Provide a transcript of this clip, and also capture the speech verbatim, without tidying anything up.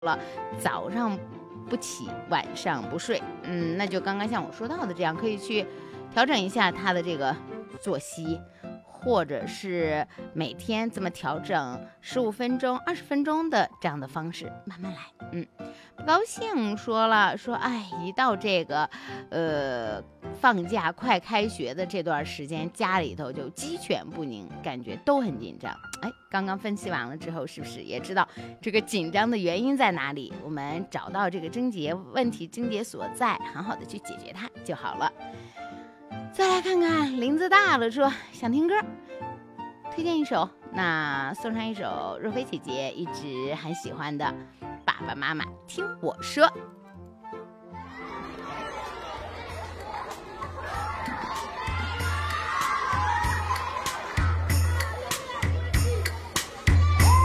了早上不起，晚上不睡，嗯，那就刚刚像我说到的这样，可以去调整一下他的这个作息，或者是每天这么调整十五分钟、二十分钟的这样的方式，慢慢来。嗯，不高兴说了，说哎，一到这个呃放假快开学的这段时间，家里头就鸡犬不宁，感觉都很紧张。哎，刚刚分析完了之后，是不是也知道这个紧张的原因在哪里？我们找到这个症结问题症结所在，很好的去解决它就好了。再来看看林子大了说想听歌，推荐一首，那送上一首若飞姐姐一直很喜欢的《爸爸妈妈听我说》。